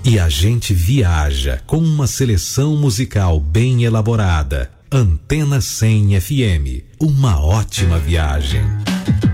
E a gente viaja com uma seleção musical bem elaborada. Antena 100 FM, uma ótima viagem.